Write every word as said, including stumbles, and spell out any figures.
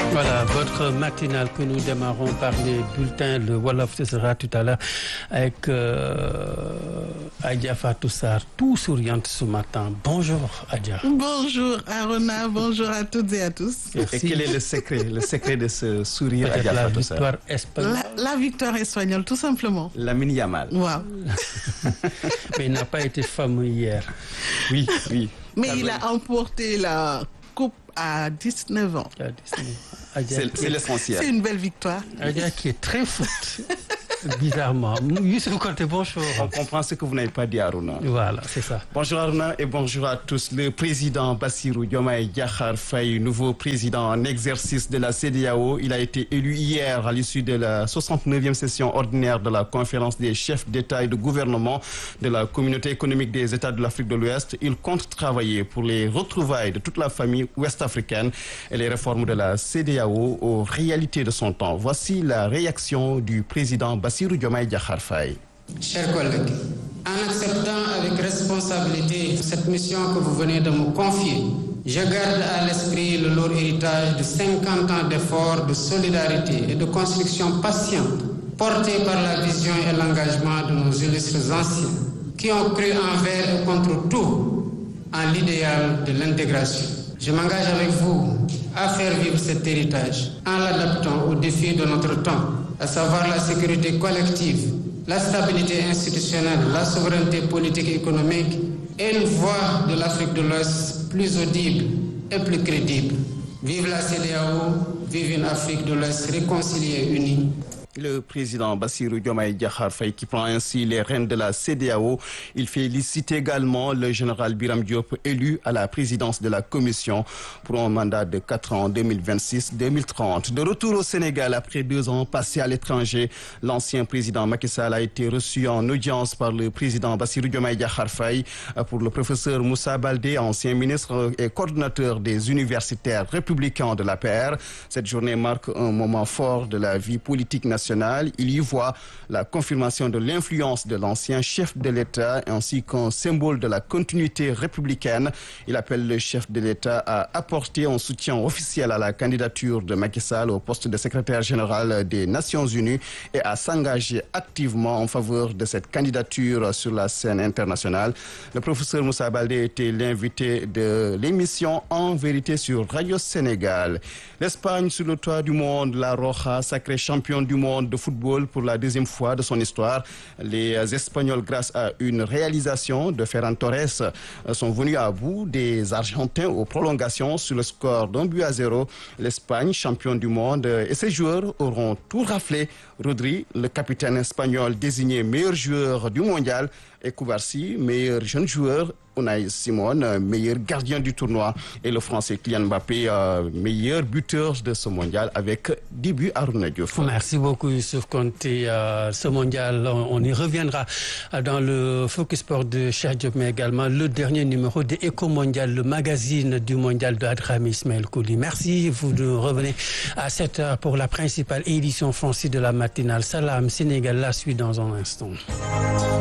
Voilà, votre matinale que nous démarrons par les bulletins. Le Wolof, ce sera tout à l'heure avec euh, Adja Fatou Sarr, tout souriante ce matin. Bonjour Adja. Bonjour Arona, bonjour à toutes et à tous. Merci. Et quel est le secret, le secret de ce sourire Adja Fatou Sarr? La victoire espagnole. La, la victoire espagnole, tout simplement. Lamine Yamal. Wow. Mais il n'a pas été fameux hier. Oui, oui. Mais il a emporté la coupe à dix-neuf ans. C'est l'essentiel. C'est une belle victoire. Adja qui est très foot. Bizarrement. Youssouf Konté, bonjour. On comprend ce que vous n'avez pas dit, Aruna. Voilà, c'est ça. Bonjour Aruna et bonjour à tous. Le président Bassirou Diomaye Diakhar Faye, nouveau président en exercice de la C E D E A O, il a été élu hier à l'issue de la soixante-neuvième session ordinaire de la conférence des chefs d'État et de gouvernement de la communauté économique des États de l'Afrique de l'Ouest. Il compte travailler pour les retrouvailles de toute la famille ouest-africaine et les réformes de la C E D E A O aux réalités de son temps. Voici la réaction du président Bassirou Diomaye Diakhar Faye. Chers collègues, en acceptant avec responsabilité cette mission que vous venez de me confier, je garde à l'esprit le lourd héritage de cinquante ans d'efforts, de solidarité et de construction patiente, portés par la vision et l'engagement de nos illustres anciens, qui ont cru envers et contre tout en l'idéal de l'intégration. Je m'engage avec vous à faire vivre cet héritage en l'adaptant aux défis de notre temps, à savoir la sécurité collective, la stabilité institutionnelle, la souveraineté politique et économique et une voix de l'Afrique de l'Ouest plus audible et plus crédible. Vive la C E D E A O, vive une Afrique de l'Ouest réconciliée et unie. Le président Bassirou Diomaye Diakhar Faye qui prend ainsi les rênes de la C E D E A O. Il félicite également le général Biram Diop, élu à la présidence de la commission pour un mandat de quatre ans, deux mille vingt-six deux mille trente. De retour au Sénégal après deux ans passés à l'étranger, l'ancien président Macky Sall a été reçu en audience par le président Bassirou Diomaye Diakhar Faye. Pour le professeur Moussa Baldé, ancien ministre et coordonnateur des universitaires républicains de l'A P R, cette journée marque un moment fort de la vie politique nationale. Il y voit la confirmation de l'influence de l'ancien chef de l'État ainsi qu'un symbole de la continuité républicaine. Il appelle le chef de l'État à apporter un soutien officiel à la candidature de Macky Sall au poste de secrétaire général des Nations Unies et à s'engager activement en faveur de cette candidature sur la scène internationale. Le professeur Moussa Baldé était l'invité de l'émission En Vérité sur Radio Sénégal. L'Espagne sur le toit du monde, la Roja, sacrée championne du monde de football pour la deuxième fois de son histoire. Les Espagnols, grâce à une réalisation de Ferran Torres, sont venus à bout des Argentins aux prolongations sur le score d'un but à zéro. L'Espagne, championne du monde, et ses joueurs auront tout raflé. Rodri, le capitaine espagnol désigné meilleur joueur du mondial, et Koubarsi, meilleur jeune joueur, Unai Simon, meilleur gardien du tournoi, et le Français Kylian Mbappé, euh, meilleur buteur de ce mondial avec dix buts à Aruna Diouf. Merci beaucoup Youssouf Konté. Euh, ce mondial, on, on y reviendra dans le Focus Sport de Cheikh Diop, mais également le dernier numéro de Eco Mondial, le magazine du mondial de Adrame Ismaël Kouli. Merci, vous nous revenez à sept heures pour la principale édition française de la matinale. Salam Sénégal, la suite dans un instant.